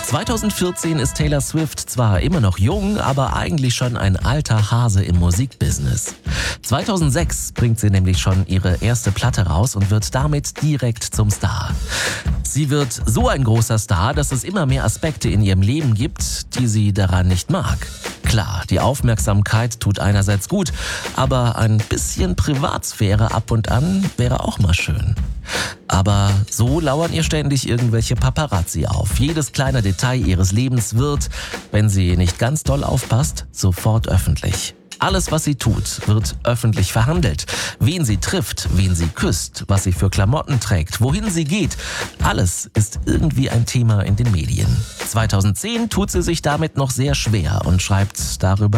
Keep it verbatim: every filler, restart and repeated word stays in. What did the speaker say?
zweitausendvierzehn ist Taylor Swift zwar immer noch jung, aber eigentlich schon ein alter Hase im Musikbusiness. zweitausendsechs bringt sie nämlich schon ihre erste Platte raus und wird damit direkt zum Star. Sie wird so ein großer Star, dass es immer mehr Aspekte in ihrem Leben gibt, die sie daran nicht mag. Klar, die Aufmerksamkeit tut einerseits gut, aber ein bisschen Privatsphäre ab und an wäre auch mal schön. Aber so lauern ihr ständig irgendwelche Paparazzi auf. Jedes kleine Detail ihres Lebens wird, wenn sie nicht ganz doll aufpasst, sofort öffentlich. Alles, was sie tut, wird öffentlich verhandelt. Wen sie trifft, wen sie küsst, was sie für Klamotten trägt, wohin sie geht. Alles ist irgendwie ein Thema in den Medien. zweitausendzehn tut sie sich damit noch sehr schwer und schreibt darüber